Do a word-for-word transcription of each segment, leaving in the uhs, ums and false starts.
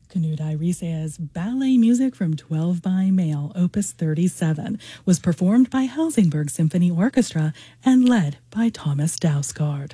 Knut Rise's ballet music from twelve by Mail, Opus thirty-seven, was performed by Helsingborg Symphony Orchestra and led by Thomas Dausgaard.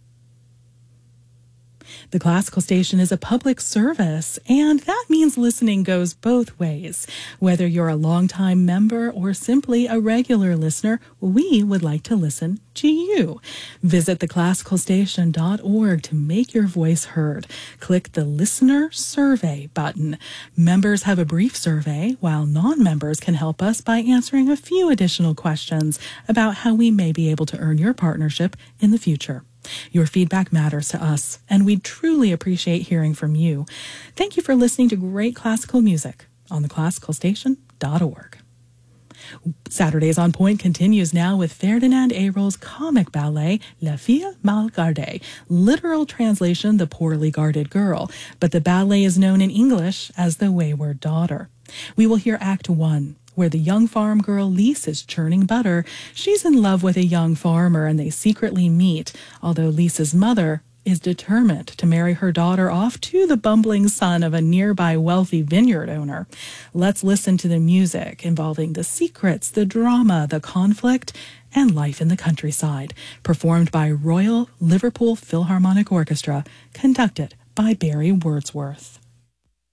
The Classical Station is a public service, and that means listening goes both ways. Whether you're a longtime member or simply a regular listener, we would like to listen to you. Visit the classical station dot org to make your voice heard. Click the Listener Survey button. Members have a brief survey, while non-members can help us by answering a few additional questions about how we may be able to earn your partnership in the future. Your feedback matters to us, and we truly appreciate hearing from you. Thank you for listening to great classical music on the classical station dot org. Saturdays on Point continues now with Ferdinand Aroll's comic ballet, La Fille Mal Gardée, literal translation, The Poorly Guarded Girl, but the ballet is known in English as The Wayward Daughter. We will hear Act One, where the young farm girl Lise is churning butter. She's in love with a young farmer and they secretly meet, although Lise's mother is determined to marry her daughter off to the bumbling son of a nearby wealthy vineyard owner. Let's listen to the music involving the secrets, the drama, the conflict, and life in the countryside, performed by Royal Liverpool Philharmonic Orchestra, conducted by Barry Wordsworth.